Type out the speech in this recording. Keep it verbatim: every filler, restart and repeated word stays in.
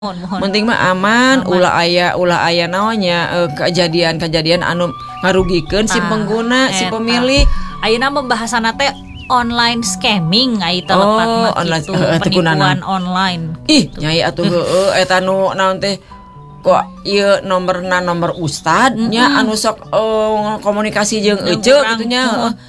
Mohon, mohon. Penting mah aman, Aman. ulah aya ulah aya naonnya eh, kejadian-kejadian anu ngarugikeun si Tah, pengguna, si eta. pemilik. Ayeuna pembahasanna teh online scamming ai teh Oh, lepat mah online- kitu, eh, teu penipuan kunaon. online. Ih, nyai atuh heueuh eta nu naon teh kok ieu nomorna nomor ustad nya anu sok eh, komunikasi jeung Jeung ece urang, gitu nya. heeh. Heeh.